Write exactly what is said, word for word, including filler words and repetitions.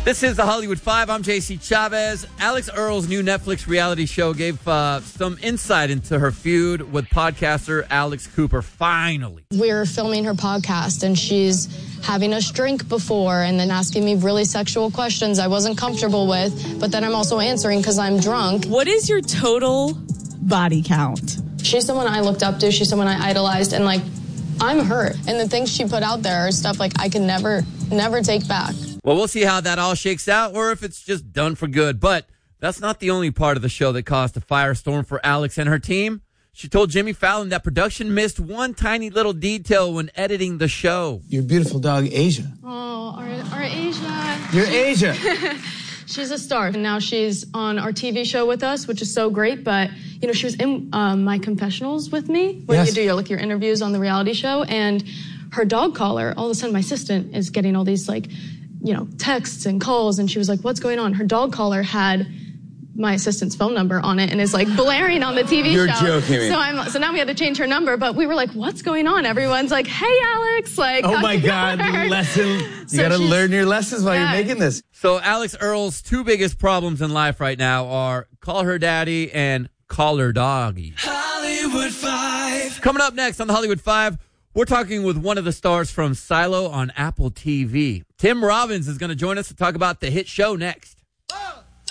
This is the Hollywood Five. I'm J C Chavez. Alex Earl's new Netflix reality show gave uh, some insight into her feud with podcaster Alex Cooper. Finally. We're filming her podcast, and she's having us drink before and then asking me really sexual questions I wasn't comfortable with, but then I'm also answering because I'm drunk. What is your total body count? She's someone I looked up to. She's someone I idolized, and, like, I'm hurt. And the things she put out there are stuff, like, I can never, never take back. Well, we'll see how that all shakes out or if it's just done for good. But that's not the only part of the show that caused a firestorm for Alex and her team. She told Jimmy Fallon that production missed one tiny little detail when editing the show. Your beautiful dog, Asia. Oh, our, our Asia. You're Asia. She's a star. And now she's on our T V show with us, which is so great. But, you know, she was in um, my confessionals with me, where yes. you do your, like, your interviews on the reality show. And her dog collar, all of a sudden my assistant is getting all these, like, you know, texts and calls. And she was like, what's going on? Her dog collar had my assistant's phone number on it and is, like, blaring on the T V You're show. You're joking me. So, I'm, so now we had to change her number. But we were like, what's going on? Everyone's like, hey, Alex. Like, oh, my God. Lesson. You so got to learn your lessons while yeah. you're making this. So Alex Earl's two biggest problems in life right now are call her daddy and call her doggy. Hollywood Five. Coming up next on the Hollywood Five, we're talking with one of the stars from Silo on Apple T V. Tim Robbins is going to join us to talk about the hit show next.